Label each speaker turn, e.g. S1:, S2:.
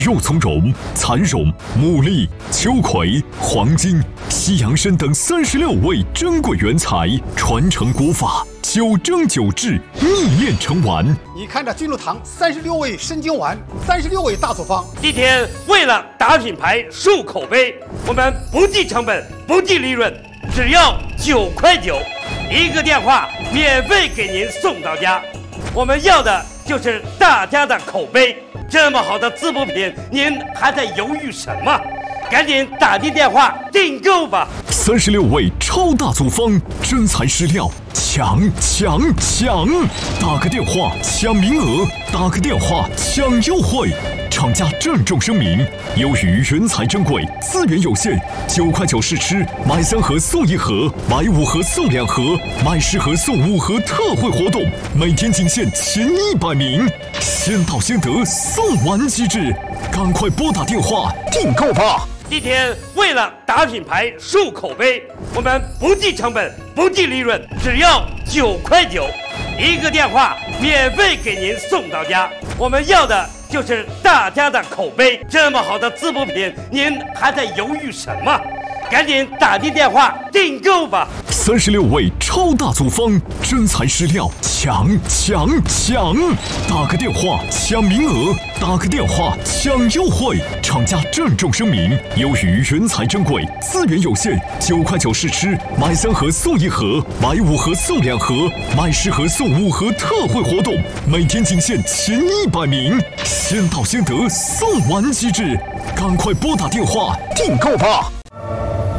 S1: 肉苁蓉、蚕蓉、牡蛎、秋葵、黄金、西洋参等36味珍贵原材，传承国法，9蒸9制，逆炼成丸。
S2: 你看这君禄堂36味参精丸，36味大组方。
S3: 今天为了打品牌、树口碑，我们不计成本、不计利润，只要9块9，一个电话免费给您送到家。我们要的就是大家的口碑。这么好的滋补品，您还在犹豫什么？赶紧打进电话订购吧
S1: ！36味超大组方，真材实料，抢！打个电话抢名额，打个电话抢优惠。厂家郑重声明：由于原材珍贵，资源有限，9块9试吃，买3盒送1盒，买5盒送2盒，买10盒送5盒特惠活动，每天仅限前100名，先到先得，送完即止，赶快拨打电话订购吧！
S3: 今天为了打品牌、树口碑，我们不计成本、不计利润，只要9块9，一个电话免费给您送到家。我们要的就是大家的口碑。这么好的滋补品，您还在犹豫什么？赶紧打进电话订购吧
S1: ！36味超大组方，真材实料，抢！打个电话抢名额，打个电话抢优惠。厂家郑重声明：由于原材珍贵，资源有限，9块9试吃，买3盒送1盒，买5盒送2盒，买10盒送5盒特惠活动，每天仅限前100名，先到先得，送完即止，赶快拨打电话订购吧！